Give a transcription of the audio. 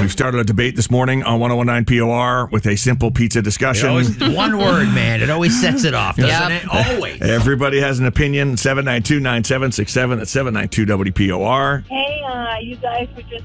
We've started a debate this morning on 101.9 POR with a simple pizza discussion. One word, man. It always sets it off, doesn't it? Always. Everybody has an opinion. 792-9767. That's 792 WPOR. Hey, you guys were just